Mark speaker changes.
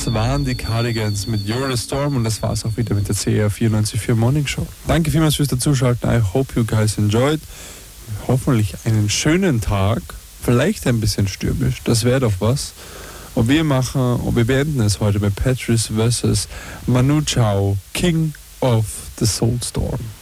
Speaker 1: Das waren die Cardigans mit You're the Storm und das war es auch wieder mit der CR 94.4 Morning Show. Danke vielmals fürs Dazuschalten. I hope you guys enjoyed. Hoffentlich einen schönen Tag. Vielleicht ein bisschen stürmisch. Das wäre doch was. Und wir beenden es heute mit Patrice vs. Manu Chao, King of the Soulstorm.